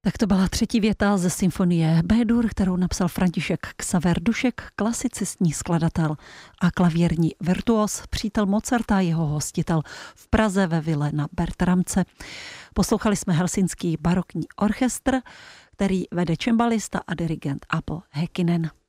Tak to byla třetí věta ze symfonie B-dur, kterou napsal František Xaver Dušek, klasicistní skladatel a klavírní virtuos, přítel Mozarta a jeho hostitel v Praze ve vile na Bertramce. Poslouchali jsme helsinský barokní orchestr, který vede čembalista a dirigent Apo Häkkinen.